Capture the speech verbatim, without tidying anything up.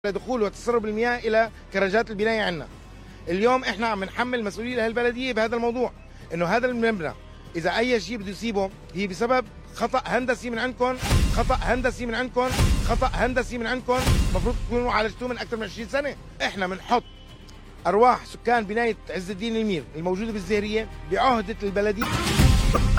لدخول وتسرب المياه الى كراجات البنايه عندنا. اليوم احنا عم نحمل مسؤوليه لهالبلديه بهذا الموضوع، انه هذا المبنى اذا اي شيء بده يصيبه هي بسبب خطا هندسي من عندكم، خطا هندسي من عندكم، خطا هندسي من عندكم، المفروض تكونوا عالجتوه من اكثر من عشرين سنه. احنا بنحط ارواح سكان بنايه عز الدين المير الموجوده بالزهريه بعهده البلديه.